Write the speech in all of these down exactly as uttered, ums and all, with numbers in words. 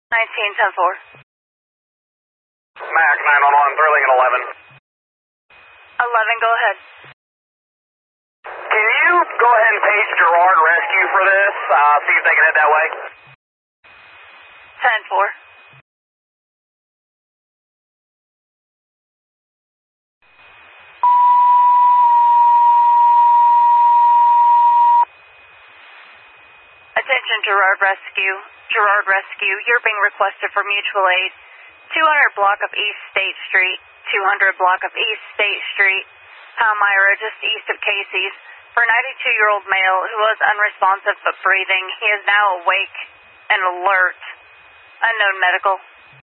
nineteen, ten four. Mac nine one one, Burling at eleven. eleven, go ahead. Can you go ahead and page Gerard Rescue for this? Uh, see if they can head that way. ten four. Attention Gerard Rescue. Gerard Rescue, you're being requested for mutual aid. two hundred block of East State Street. two hundred block of East State Street. Palmyra, just east of Casey's. For a ninety-two-year-old male who was unresponsive but breathing, he is now awake and alert. Unknown medical.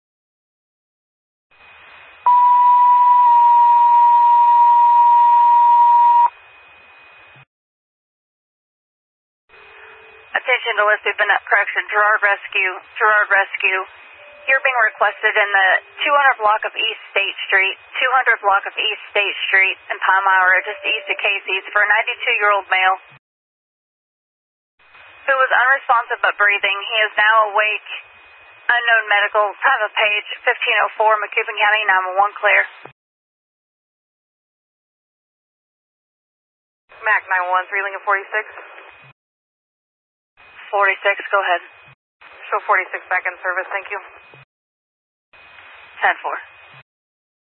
Attention to Elizabeth Bennett Correction, Gerard Rescue, Gerard Rescue. You're being requested in the two hundred block of East State Street, two hundred block of East State Street in Palmyra, just east of Casey's, for a ninety-two-year-old male who was unresponsive but breathing. He is now awake. Unknown medical. Time of page fifteen oh four, McCubbin County, nine one one, clear. Mac nine one one, three Lincoln forty-six. forty-six, go ahead. Show forty-six back in service, thank you. ten four.